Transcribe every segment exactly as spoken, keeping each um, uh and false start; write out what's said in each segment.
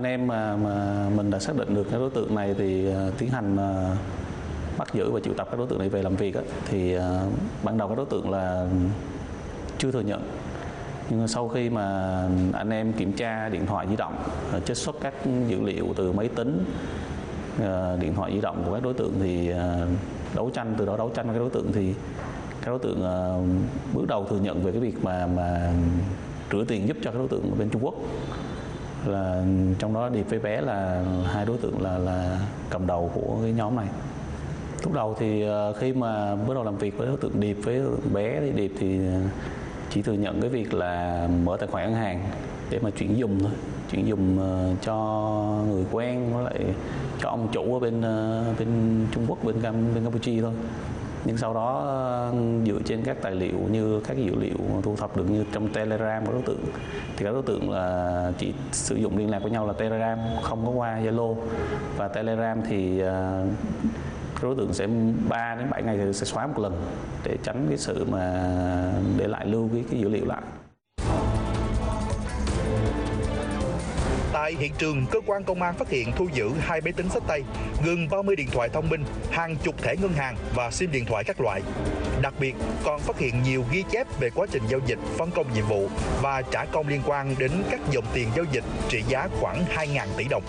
anh em mà, mà mình đã xác định được các đối tượng này thì uh, tiến hành uh, bắt giữ và triệu tập các đối tượng này về làm việc á, thì uh, ban đầu các đối tượng là chưa thừa nhận. Nhưng sau khi mà anh em kiểm tra điện thoại di động, uh, trích xuất các dữ liệu từ máy tính, uh, điện thoại di động của các đối tượng thì uh, đấu tranh từ đó đấu tranh với các đối tượng thì các đối tượng uh, bước đầu thừa nhận về cái việc mà mà rửa tiền giúp cho các đối tượng bên Trung Quốc, là trong đó Điệp với Bé là hai đối tượng là là cầm đầu của cái nhóm này. Lúc đầu thì uh, khi mà bước đầu làm việc với đối tượng Điệp với đối tượng Bé thì Điệp thì chỉ thừa nhận cái việc là mở tài khoản ngân hàng để mà chuyển dùng thôi, chuyển dùng uh, cho người quen với lại cho ông chủ ở bên uh, bên Trung Quốc, bên Cam bên Campuchia thôi. Nhưng sau đó dựa trên các tài liệu như các dữ liệu thu thập được như trong Telegram của đối tượng thì các đối tượng là chỉ sử dụng liên lạc với nhau là Telegram, không có qua Zalo, và Telegram thì các đối tượng sẽ ba đến bảy ngày thì sẽ xóa một lần để tránh cái sự mà để lại lưu cái, cái dữ liệu lại. Tại hiện trường, cơ quan công an phát hiện thu giữ hai máy tính xách tay, gần ba mươi điện thoại thông minh, hàng chục thẻ ngân hàng và sim điện thoại các loại. Đặc biệt, còn phát hiện nhiều ghi chép về quá trình giao dịch, phân công nhiệm vụ và trả công liên quan đến các dòng tiền giao dịch trị giá khoảng hai nghìn tỷ đồng.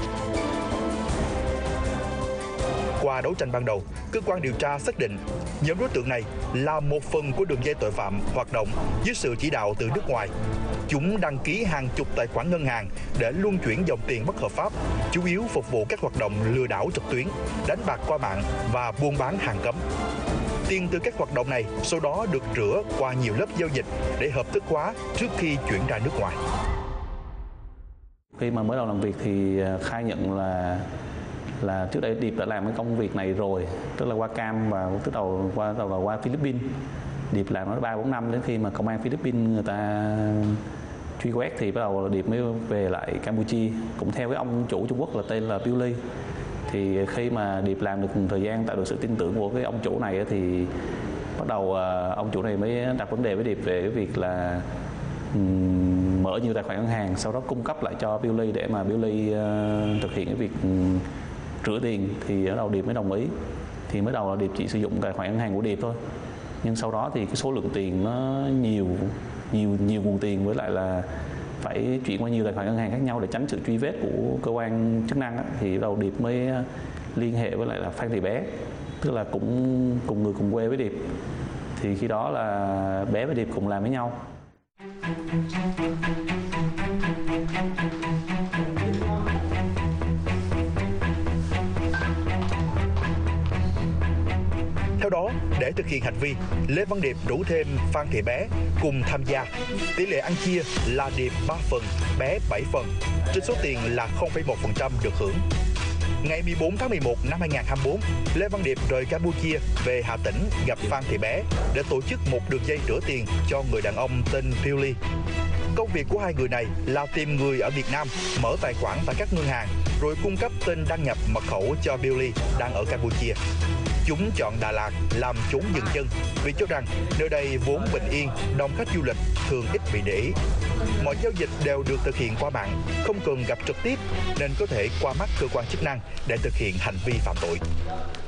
Qua đấu tranh ban đầu, cơ quan điều tra xác định nhóm đối tượng này là một phần của đường dây tội phạm hoạt động dưới sự chỉ đạo từ nước ngoài. Chúng đăng ký hàng chục tài khoản ngân hàng để luân chuyển dòng tiền bất hợp pháp, chủ yếu phục vụ các hoạt động lừa đảo trực tuyến, đánh bạc qua mạng và buôn bán hàng cấm. Tiền từ các hoạt động này sau đó được rửa qua nhiều lớp giao dịch để hợp thức hóa trước khi chuyển ra nước ngoài. Khi mà mới đầu làm việc thì khai nhận là là trước đây Điệp đã làm cái công việc này rồi, tức là qua Cam và từ đầu qua đầu là qua Philippines. Điệp làm nó ba bốn năm, đến khi mà công an Philippines người ta truy quét thì bắt đầu Điệp mới về lại Campuchia, cũng theo cái ông chủ Trung Quốc là tên là Billy. Thì khi mà Điệp làm được một thời gian, tạo được sự tin tưởng của cái ông chủ này thì bắt đầu ông chủ này mới đặt vấn đề với Điệp về cái việc là um, mở nhiều tài khoản ngân hàng, sau đó cung cấp lại cho Billy để mà Billy uh, thực hiện cái việc um, rửa tiền. Thì ở đầu Điệp mới đồng ý. Thì mới đầu là Điệp chỉ sử dụng tài khoản ngân hàng của Điệp thôi, nhưng sau đó thì cái số lượng tiền nó nhiều nhiều nhiều nguồn tiền, với lại là phải chuyển qua nhiều tài khoản ngân hàng khác nhau để tránh sự truy vết của cơ quan chức năng á, thì đầu Điệp mới liên hệ với lại là Phan Thị Bé, tức là cũng cùng người cùng quê với Điệp. Thì khi đó là Bé và Điệp cùng làm với nhau. Theo đó, để thực hiện hành vi, Lê Văn Điệp rủ thêm Phan Thị Bé cùng tham gia. Tỷ lệ ăn chia là Điệp ba phần, Bé bảy phần, trên số tiền là không phẩy một phần trăm được hưởng. Ngày mười bốn tháng mười một năm hai nghìn không trăm hai mươi tư, Lê Văn Điệp rời Campuchia về Hà Tĩnh gặp Phan Thị Bé để tổ chức một đường dây rửa tiền cho người đàn ông tên Billy. Công việc của hai người này là tìm người ở Việt Nam mở tài khoản tại các ngân hàng, rồi cung cấp tên đăng nhập mật khẩu cho Billy đang ở Campuchia. Chúng chọn Đà Lạt làm chốn dừng chân vì cho rằng nơi đây vốn bình yên, đông khách du lịch, thường ít bị để ý. Mọi giao dịch đều được thực hiện qua mạng, không cần gặp trực tiếp nên có thể qua mắt cơ quan chức năng để thực hiện hành vi phạm tội.